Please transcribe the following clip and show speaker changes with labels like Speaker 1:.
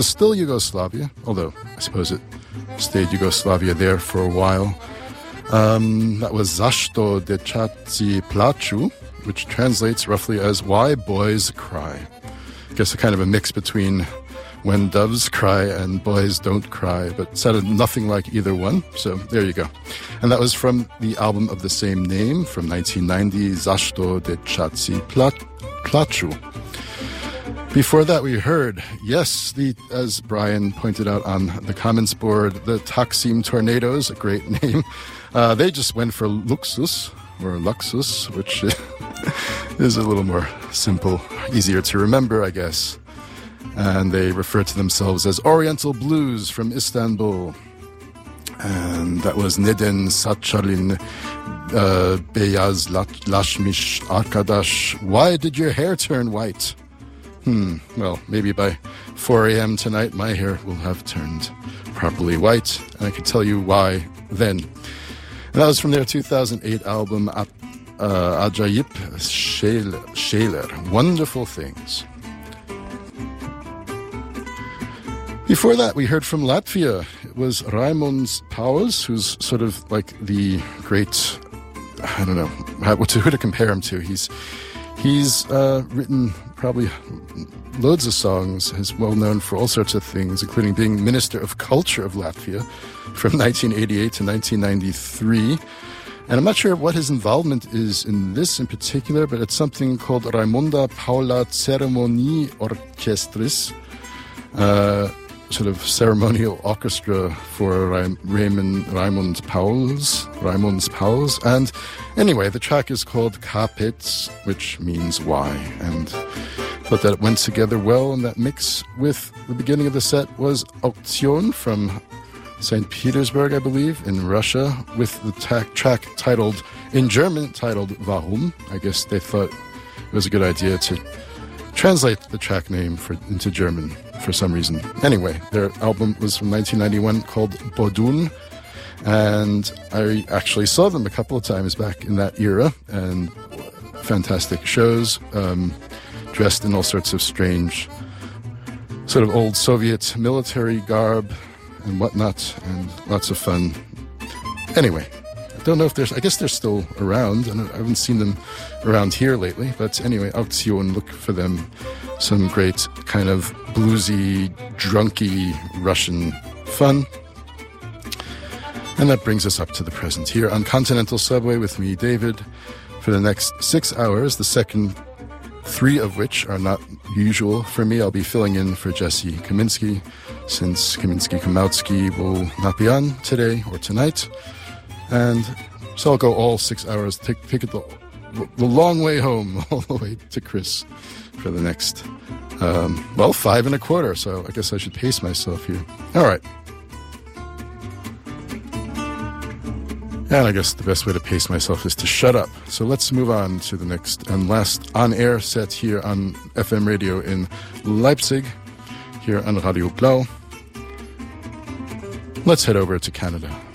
Speaker 1: Still Yugoslavia, although I suppose it stayed Yugoslavia there for a while. That was Zašto dečaci plaču, which translates roughly as Why Boys Cry. I guess a kind of a mix between When Doves Cry and Boys Don't Cry, but sounded nothing like either one, so there you go. And that was from the album of the same name from 1990, Zašto dečaci plaču. Before that, we heard, yes, as Brian pointed out on the comments board, the Taksim Tornadoes, a great name. They just went for Luxus, or Luxus, which is a little more simple, easier to remember, I guess. And they refer to themselves as Oriental Blues from Istanbul. And that was Neden Saçalin Beyaz Laşmış Arkadaş. Why did your hair turn white? Well, maybe by 4 a.m. tonight, my hair will have turned properly white, and I can tell you why then. And that was from their 2008 album, Acayip Şeyler, Wonderful Things. Before that, we heard from Latvia. It was Raimonds Pauls, who's sort of like the great, I don't know, who to compare him to. He's written probably loads of songs. He's well known for all sorts of things, including being Minister of Culture of Latvia from 1988 to 1993. And I'm not sure what his involvement is in this in particular, but it's something called Raimonda Paula Ceremonii Orchestris, sort of ceremonial orchestra for Raimonds Pauls. And anyway, the track is called Kāpēc, which means why. And thought that it went together well, and that mix with the beginning of the set was Auktion from St. Petersburg, I believe, in Russia, with the track titled, in German, titled Warum. I guess they thought it was a good idea to translate the track name into German for some reason. Anyway, their album was from 1991 called Bodun, and I actually saw them a couple of times back in that era, and fantastic shows, dressed in all sorts of strange, sort of old Soviet military garb and whatnot, and lots of fun. Anyway, I don't know if I guess they're still around, and I haven't seen them around here lately, but anyway, Auktion, look for them. Some great kind of bluesy, drunky Russian fun. And that brings us up to the present here on Continental Subway with me, David, for the next 6 hours, the second 3 of which are not usual for me. I'll be filling in for Jesse Kaminsky, since Kaminsky-Kamautsky will not be on today or tonight. And so I'll go all 6 hours, take it the long way home, all the way to Chris for the next, 5 1/4. So I guess I should pace myself here. All right. And I guess the best way to pace myself is to shut up. So let's move on to the next and last on-air set here on FM radio in Leipzig, here on Radio Blau. Let's head over to Canada.